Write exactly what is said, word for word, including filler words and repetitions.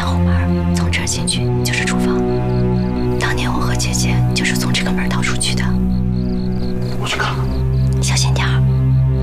后门，从这儿进去就是